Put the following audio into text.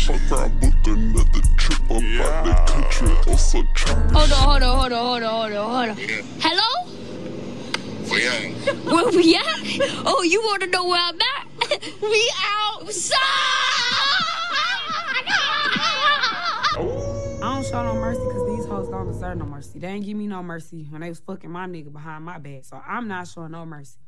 fuck around, booked another trip up out the country. Also trap. Hold on. Yeah. Hello? We ain't. Where we at? Oh, you want to know where I'm at? We outside! I don't show no mercy because these hoes don't deserve no mercy. They ain't give me no mercy when they was fucking my nigga behind my back. So I'm not showing no mercy.